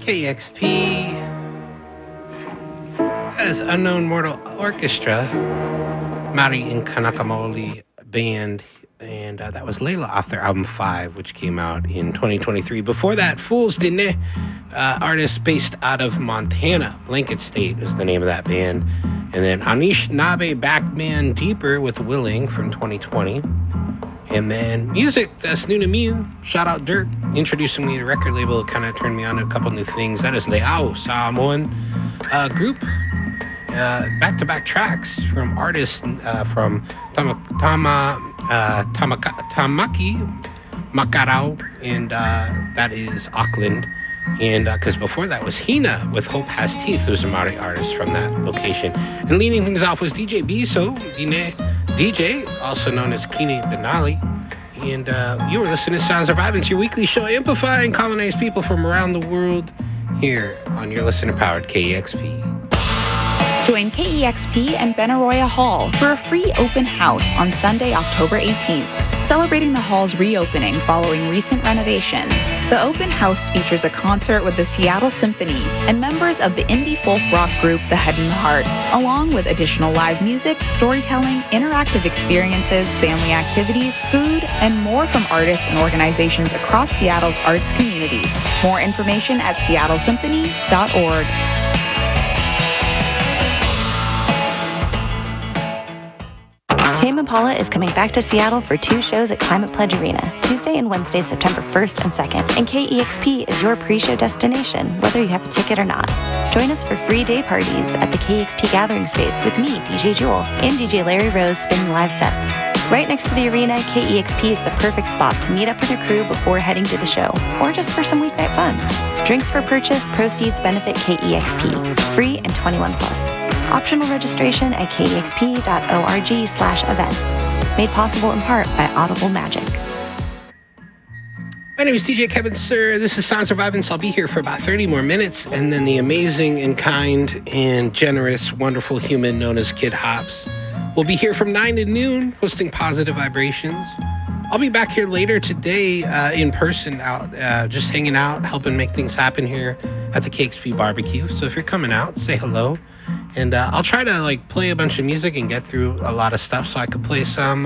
KEXP as Unknown Mortal Orchestra, Mari and Kanakamoli Band, and that was Layla off their album 5, which came out in 2023. Before that, Fools Dine, artist based out of Montana. Blanket State is the name of that band. And then Anish Nabe Backman Deeper with Willing from 2020. And then music that's new to me. Shout out Dirk, introducing me to the record label. It kind of turned me on to a couple new things. That is Leao Samoan group. Back-to-back tracks from artists from Tamaki Makarau, and that is Auckland. And because before that was Hina with Hope Has Teeth, who's a Maori artist from that location. And leading things off was DJ Biso, DJ, also known as Kine Benali. And you were listening to Sounds of Vibance, your weekly show amplifying colonized people from around the world here on your listener-powered KEXP. Join KEXP and Benaroya Hall for a free open house on Sunday, October 18th, celebrating the hall's reopening following recent renovations. The open house features a concert with the Seattle Symphony and members of the indie folk rock group The Head and the Heart, along with additional live music, storytelling, interactive experiences, family activities, food, and more from artists and organizations across Seattle's arts community. More information at seattlesymphony.org. Tame Impala is coming back to Seattle for 2 shows at Climate Pledge Arena, Tuesday and Wednesday, September 1st and 2nd, and KEXP is your pre-show destination, whether you have a ticket or not. Join us for free day parties at the KEXP Gathering Space with me, DJ Jewel, and DJ Larry Rose spinning live sets. Right next to the arena, KEXP is the perfect spot to meet up with your crew before heading to the show, or just for some weeknight fun. Drinks for purchase, proceeds benefit KEXP. Free and 21 plus. Optional registration at kexp.org/events. Made possible in part by Audible Magic. My name is DJ Kevin Sir. This is Sounds of Vibance. I'll be here for about 30 more minutes, and then the amazing and kind and generous, wonderful human known as Kid Hops will be here from 9 to noon, hosting Positive Vibrations. I'll be back here later today in person, out just hanging out, helping make things happen here at the KEXP Barbecue. So if you're coming out, say hello. And I'll try to play a bunch of music and get through a lot of stuff so I could play some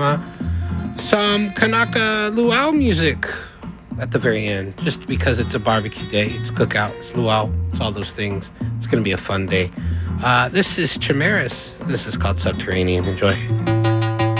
Kanaka Luau music at the very end, just because it's a barbecue day, it's cookout, it's luau, it's all those things. It's going to be a fun day. This is Chimeras. This is called Subterranean. Enjoy.